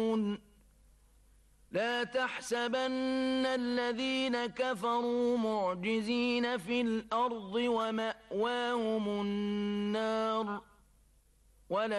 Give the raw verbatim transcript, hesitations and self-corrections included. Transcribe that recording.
لا تحسبن الذين كفروا معجزين في الأرض ومأواهم النار